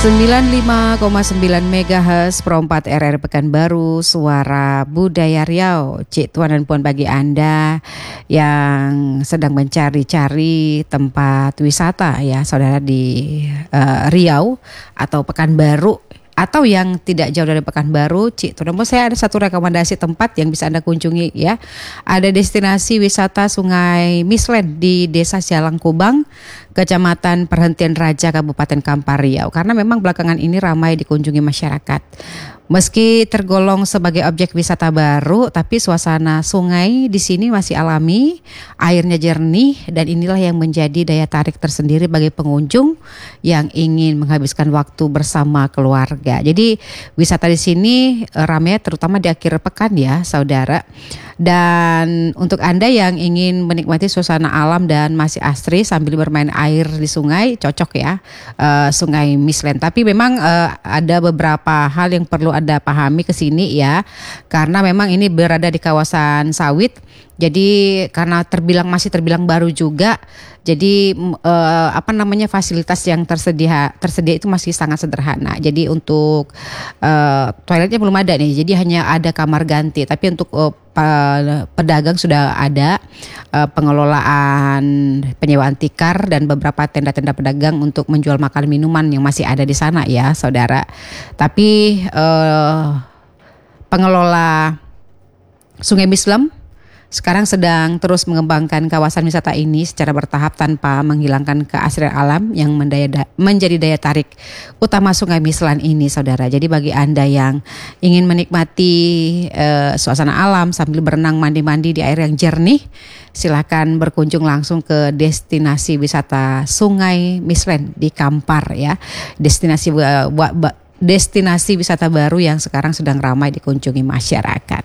95,9 MHz Pro 4 RR Pekanbaru, Suara Budaya Riau. Cik, tuan dan puan, bagi Anda yang sedang mencari-cari tempat wisata ya, saudara, di Riau atau Pekanbaru, atau yang tidak jauh dari Pekanbaru, Cik, tuan dan puan, saya ada satu rekomendasi tempat yang bisa Anda kunjungi ya. Ada destinasi wisata Sungai Mislen di Desa Sialangkubang, Kecamatan Perhentian Raja, Kabupaten Kampar Riau. Karena memang belakangan ini ramai dikunjungi masyarakat. Meski tergolong sebagai objek wisata baru, tapi suasana sungai di sini masih alami, airnya jernih, dan inilah yang menjadi daya tarik tersendiri bagi pengunjung yang ingin menghabiskan waktu bersama keluarga. Jadi wisata di sini ramai terutama di akhir pekan ya, saudara. Dan untuk Anda yang ingin menikmati suasana alam dan masih asri sambil bermain air di sungai, cocok ya, Sungai Mislen. Tapi memang ada beberapa hal yang perlu Anda pahami ke sini ya, karena memang ini berada di kawasan sawit. Jadi karena masih terbilang baru juga, jadi fasilitas yang tersedia itu masih sangat sederhana. Jadi untuk toiletnya belum ada nih, jadi hanya ada kamar ganti. Tapi untuk pedagang sudah ada pengelolaan penyewaan tikar dan beberapa tenda-tenda pedagang untuk menjual makanan minuman yang masih ada di sana ya, saudara. Tapi pengelola Sungai Mislen sekarang sedang terus mengembangkan kawasan wisata ini secara bertahap tanpa menghilangkan keasrian alam yang menjadi daya tarik utama Sungai Mislen ini, saudara. Jadi bagi Anda yang ingin menikmati suasana alam sambil berenang, mandi-mandi di air yang jernih, silakan berkunjung langsung ke destinasi wisata Sungai Mislen di Kampar ya. Destinasi wisata baru yang sekarang sedang ramai dikunjungi masyarakat.